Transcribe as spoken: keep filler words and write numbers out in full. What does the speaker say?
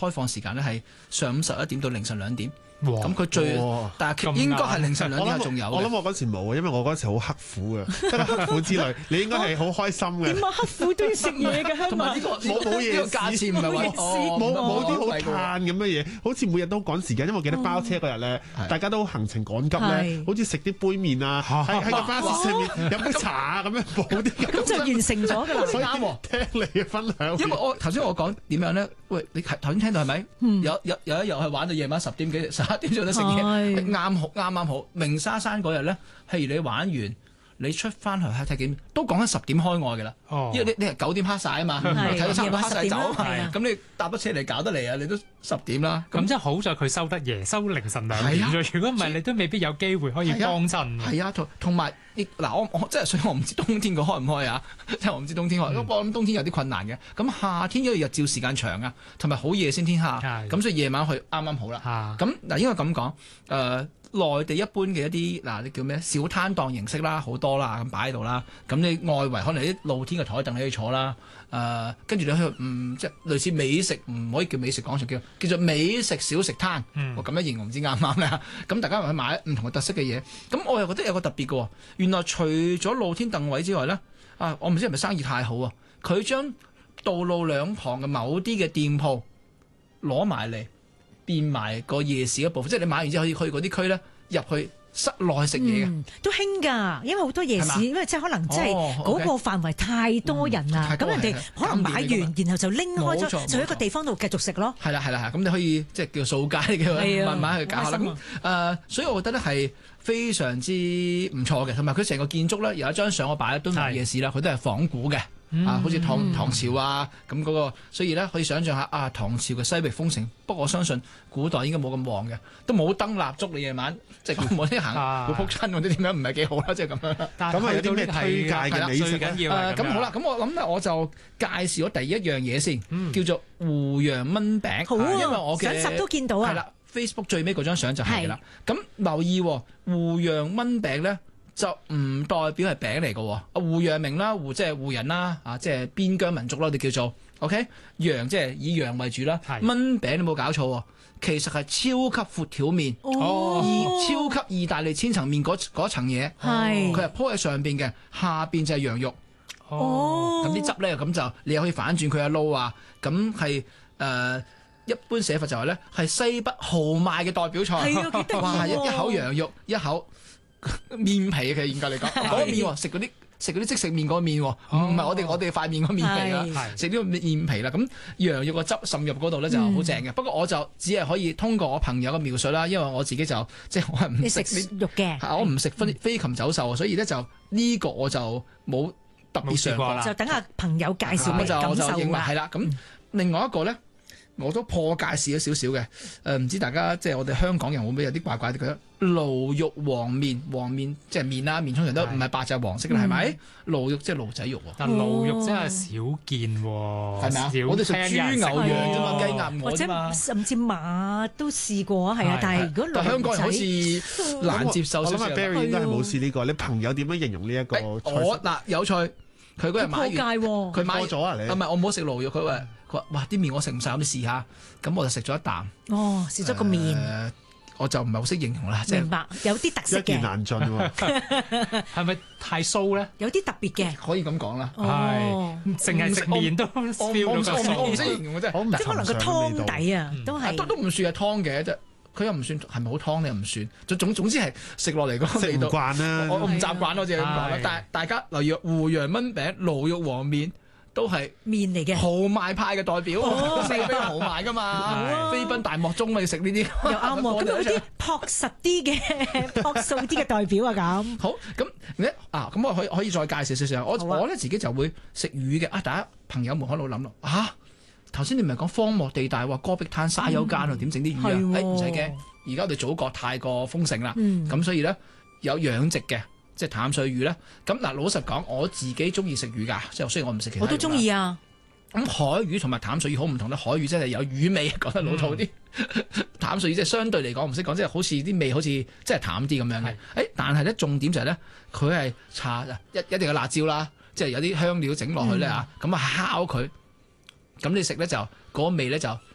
開放時間咧係上午十一點到凌晨兩點。咁佢哇最哇但係應該係凌晨兩點仲有嘅。 我諗我嗰時冇啊，因為我嗰時好刻苦嘅，一個刻苦之旅，你應該係好開心嘅。 點解刻苦都要食嘢嘅香港？ 同埋呢個冇冇嘢呢個價錢唔係話冇冇啲好嘆咁嘅嘢，好似每日都趕時間，因為我記得包車嗰日咧，大家都行程趕急咧，好似食啲杯麵啊，喺喺個巴士上面飲杯茶啊咁樣補啲。 咁就完成咗㗎啦。 所以啱喎， 聽你嘅分享。 因為我頭先我講點樣咧？喂，你頭先聽到係咪？有有有一日係玩到夜晚十點幾、十一點仲得食嘢。啱好啱啱好，明沙山嗰日咧，譬如你玩完，你出翻去睇睇幾點，都講緊十點開外嘅啦。 哦， 因為你你係九點黑晒啊嘛，睇到差唔多黑晒走，咁你搭咗車嚟搞得嚟啊，你都十點啦。 咁即係好在佢收得夜，收凌晨兩點啫。如果唔係，你都未必有機會可以幫襯。 係啊，同同埋嗱，我我即係所以我唔知冬天佢開唔開啊，即係我唔知冬天開。不過我諗冬天有啲困難嘅。咁夏天因為日照時間長啊，同埋好夜先天黑，咁所以夜晚去啱啱好啦。咁嗱應該咁講，誒。內地一般嘅一啲嗱，你叫咩小攤檔形式啦，好多啦，咁擺喺度啦。咁你外圍可能啲露天嘅台凳你可以坐啦。誒，跟住你去嗯，即係類似美食，唔可以叫美食廣場，叫叫做美食小食攤。嗯、我咁樣形容唔知啱唔啱咧？咁大家去買唔同嘅特色嘅嘢。咁我又覺得有個特別嘅喎，原來除咗露天凳位之外咧，啊，我唔知係咪生意太好啊？佢將道路兩旁嘅某啲嘅店鋪攞埋嚟。變埋個夜市一部分，即係你買完之後可以去嗰啲區咧，入去室內食嘢嘅， 都興㗎。因為好多夜市，因為即係可能即係嗰個範圍太多人啦，咁人哋可能買完，然後就拎開咗，就喺一個地方度繼續食咯。係啦係啦係，咁你可以即係叫掃街嘅，慢慢去搞下啦。咁誒，所以我覺得咧係非常之唔錯嘅，同埋佢成個建築咧有一張相我擺喺敦煌夜市啦，佢都係仿古嘅。啊，好似唐唐朝啊，咁嗰個，所以咧可以想象下啊，唐朝嘅西域封城。不過我相信古代應該冇咁旺嘅，都冇燈蠟燭，你夜晚即係冇啲行會撲親或者點樣，唔係幾好啦，即係咁樣。 咁啊有啲咩推介嘅美食緊要誒咁好啦，咁我諗咧我就介紹咗第一樣嘢先，叫做湖洋燜餅。 好啊， 因為我嘅上集都見到啊。 係啦 ，Facebook 最尾嗰張相就係啦。咁留意湖洋燜餅咧。就唔代表係餅嚟嘅喎，啊湖陽明啦，湖即係湖人啦，啊即係邊疆民族啦，我哋叫做 OK，羊即係以羊為主啦，燜餅你冇搞錯喎，其實係超級闊條面， 哦、 而超級意大利千層面嗰嗰層嘢，佢係鋪喺上邊嘅，下邊就係羊肉， 哦， 咁啲汁咧咁就你又可以反轉佢一撈啊，咁係誒一般寫法就係咧係西北豪邁嘅代表菜，哇一一口羊肉一口。麵皮嘅，其實嚴格嚟講，嗰個麵喎，食嗰啲食嗰啲即食麵嗰個麵喎，唔係我哋我哋塊面嗰個麵皮啦，食呢個麵皮啦。咁羊肉個汁滲入嗰度咧就好正嘅。不過我就只係可以通過我朋友嘅描述啦，因為我自己就即係我係唔食肉嘅， 我唔食飛飛禽走獸，所以咧就呢個我就冇特別嘗過啦。 就等下朋友介紹俾感受啦。 係啦，咁另外一個咧。我都破介紹咗少少嘅，誒、呃、唔知大家即係我哋香港人會唔會有啲怪怪啲覺得驢肉黃面，黃面即係面啦，面通常都唔係白就係黃色嘅，係咪？驢肉即係驢仔肉喎， 但驢肉真係少見喎， 係咪啊？我哋食豬牛羊啫嘛，雞鴨鵝啫嘛， 甚至馬都試過啊，係啊，但係如果但香港人好似難接受少少。 我諗 Barry 應該係冇試呢個，你朋友點樣形容呢一個？ 我嗱有趣，佢嗰日買完，佢買咗啊你？ 唔係我冇食驢肉，佢話。哇！啲麵我食唔晒，咁你試下。咁我就食咗一啖。 哦，試咗個麵、 呃。我就唔係好識形容啦。 明白，有啲特色嘅。 一言難盡喎。 係咪太酥咧？ 有啲特別嘅。 可以咁講啦。 係。淨係食麵都 feel 到個酥。 我唔識形容嘅啫。 即係可能個湯底啊，都係。 都都唔算係湯嘅啫。佢又唔算係咪好湯，你又唔算。總總總之係食落嚟嗰個味道。 食唔慣啦。 我我唔習慣，我只係咁講啦。但係大家留意湖洋燜餅、驢肉黃面。都係麵嚟嘅， 豪邁派嘅代表，四飛豪邁噶嘛，飛奔大漠中咪食呢啲， 又啱喎。咁有啲樸實啲嘅、樸素啲嘅代表啊咁。 好，咁咧啊，咁我可以可以再介紹少少。我我咧自己就會食魚嘅啊！大家朋友們喺度諗咯，啊頭先你唔係講荒漠地帶話戈壁灘沙丘間啊，點整啲魚啊？誒唔使驚，而家我哋祖國太過豐盛啦，咁所以咧有養殖嘅。即係淡水魚咧，咁嗱老實講，我自己中意食魚㗎，即係雖然我唔食其他魚。 我都中意啊！ 咁海魚同埋淡水魚好唔同咧，海魚真係有魚味，講得老土啲。嗯、淡水魚即係相對嚟講唔識講，即係好似啲味好似即係淡啲咁樣嘅。誒是，但係咧重點就係咧，佢係搽一一定嘅辣椒啦，即係有啲香料整落去咧嚇，咁啊、嗯、烤佢，咁你食咧就嗰、那個、味咧就